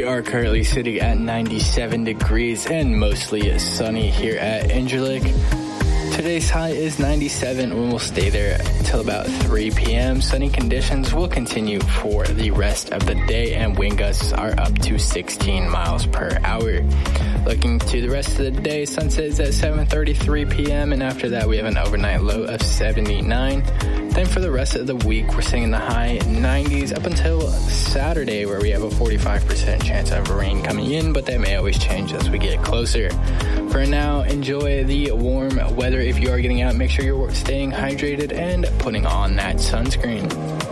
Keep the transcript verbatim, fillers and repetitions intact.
We are currently sitting at ninety-seven degrees and mostly sunny here at Incirlik. Today's high is ninety-seven and we'll stay there till about three p.m. Sunny conditions will continue for the rest of the day and wind gusts are up to sixteen miles per hour. Looking to the rest of the day, sunset is at seven thirty-three p.m. and after that we have an overnight low of seventy-nine. Then for the rest of the week, we're seeing the high nineties up until Saturday where we have a forty-five percent chance of rain coming in, but that may always change as we get closer. For now, enjoy the warm weather. If you are getting out, make sure you're staying hydrated and putting on that sunscreen.